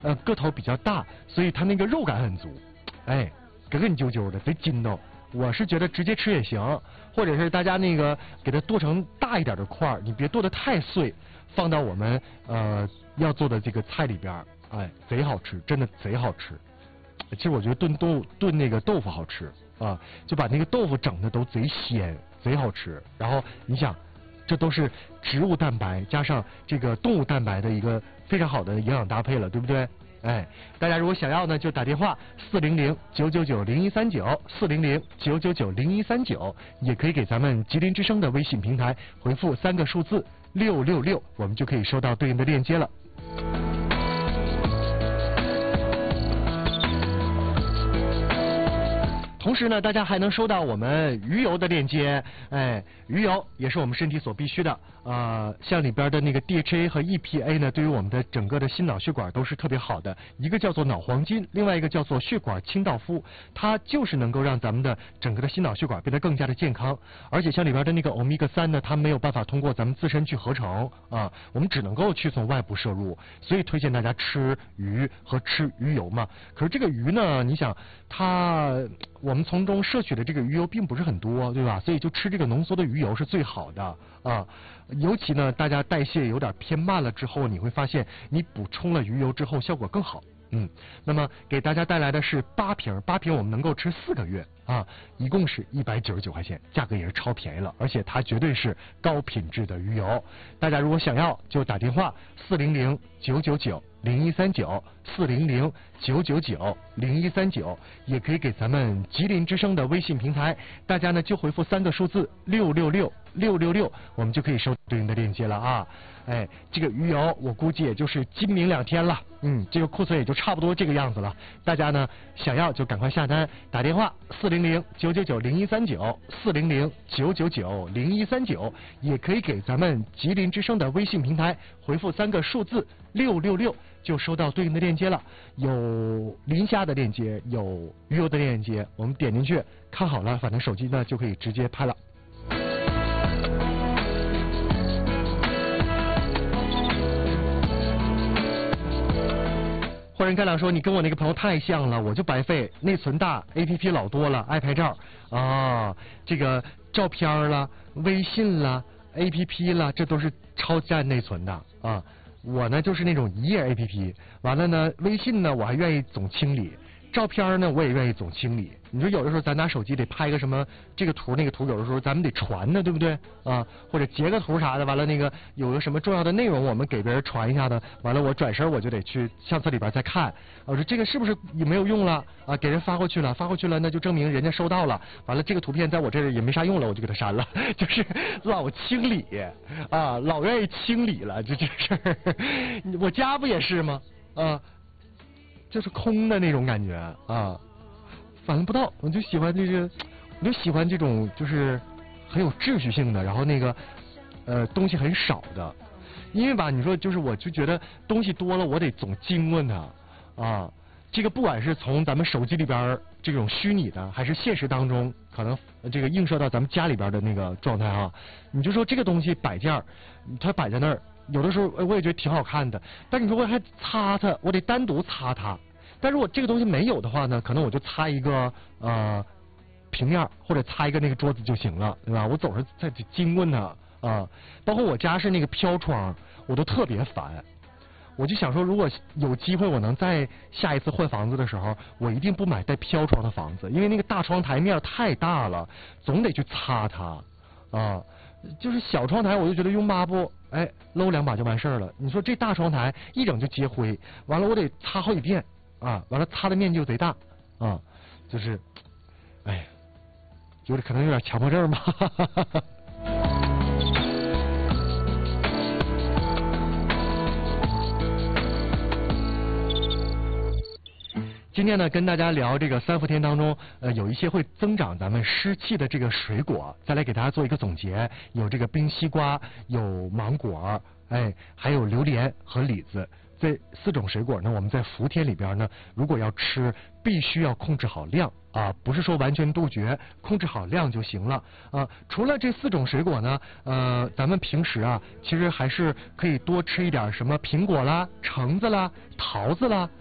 个头比较大，所以它那个肉感很足，哎，咯咯啾啾的，贼筋道。我是觉得直接吃也行，或者是大家那个给它剁成大一点的块儿，你别剁得太碎，放到我们要做的这个菜里边，哎，贼好吃，真的贼好吃。其实我觉得炖那个豆腐好吃啊，就把那个豆腐整的都贼鲜，贼好吃。然后你想，这都是植物蛋白加上这个动物蛋白的一个非常好的营养搭配了，对不对？哎，大家如果想要呢，就打电话400-999-0139，400-999-0139，也可以给咱们吉林之声的微信平台回复3个数字666，我们就可以收到对应的链接了。同时呢，大家还能收到我们鱼油的链接，哎，鱼油也是我们身体所必须的，像里边的那个 DHA 和 EPA 呢，对于我们的整个的心脑血管都是特别好的。一个叫做脑黄金，另外一个叫做血管清道夫，它就是能够让咱们的整个的心脑血管变得更加的健康。而且像里边的那个欧米伽3呢，它没有办法通过咱们自身去合成啊，我们只能够去从外部摄入，所以推荐大家吃鱼和吃鱼油嘛。可是这个鱼呢，你想我们从中摄取的这个鱼油并不是很多，对吧？所以就吃这个浓缩的鱼油是最好的啊。尤其呢，大家代谢有点偏慢了之后，你会发现你补充了鱼油之后效果更好。那么给大家带来的是8瓶我们能够吃4个月啊，一共是199块钱，价格也是超便宜了，而且它绝对是高品质的鱼油。大家如果想要，就打电话400-999-0139，400-999-0139，也可以给咱们吉林之声的微信平台，大家呢就回复3个数字666，我们就可以收对应的链接了啊。哎，这个鱼油我估计也就是今明2天了，这个库存也就差不多这个样子了。大家呢想要就赶快下单，打电话400-999-0139，400-999-0139，也可以给咱们吉林之声的微信平台回复3个数字666，就收到对应的链接了。有磷虾的链接，有鱼油的链接，我们点进去看好了，反正手机呢就可以直接拍了。豁然开朗说，你跟我那个朋友太像了，我就白费，内存大 ，APP 老多了，爱拍照啊，这个照片啦、微信啦、APP 啦，这都是超占内存的啊。我呢就是那种一页 APP， 完了呢，微信呢我还愿意总清理，照片呢我也愿意总清理。你说有的时候咱拿手机得拍个什么这个图那个图，有的时候咱们得传的，对不对啊？或者截个图啥的，完了那个有个什么重要的内容我们给别人传一下的，完了我转身我就得去相册里边再看，我说这个是不是也没有用了啊？给人发过去了那就证明人家收到了，完了这个图片在我这儿也没啥用了，我就给他删了，就是老清理啊，老愿意清理了，这事儿，我家不也是吗？就是空的那种感觉啊。反正不到，我就喜欢这种就是很有秩序性的，然后那个东西很少的，因为吧，你说就是我就觉得东西多了，我得总经过它啊。这个不管是从咱们手机里边这种虚拟的，还是现实当中可能这个映射到咱们家里边的那个状态啊，你就说这个东西摆件它摆在那儿，有的时候我也觉得挺好看的，但你说我还擦它，我得单独擦它。但如果这个东西没有的话呢，可能我就擦一个平面或者擦一个那个桌子就行了，对吧？我总是在经过它啊。包括我家是那个飘窗，我都特别烦。我就想说，如果有机会我能再下一次换房子的时候，我一定不买带飘窗的房子，因为那个大窗台面太大了，总得去擦它啊。就是小窗台，我就觉得用抹布搂2把就完事儿了。你说这大窗台一整就结灰，完了我得擦好几遍。完了擦的面积就贼大啊，就是，可能有点强迫症吧。今天呢，跟大家聊这个3伏天当中，有一些会增长咱们湿气的这个水果，再来给大家做一个总结。有这个冰西瓜，有芒果，还有榴莲和李子。 这4种水果呢，我们在伏天里边呢，如果要吃，必须要控制好量啊，不是说完全杜绝，控制好量就行了啊。除了这4种水果呢，咱们平时啊，其实还是可以多吃一点什么苹果啦、橙子啦、桃子啦。